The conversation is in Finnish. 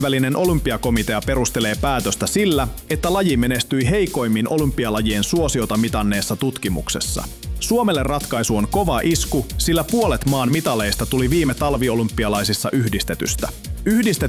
Kansainvälinen olympiakomitea perustelee päätöstä sillä, että laji menestyi heikoimmin olympialajien suosiota mitanneessa tutkimuksessa. Suomelle ratkaisu on kova isku, sillä puolet maan mitaleista tuli viime talviolympialaisissa yhdistetystä. Yhdistetyn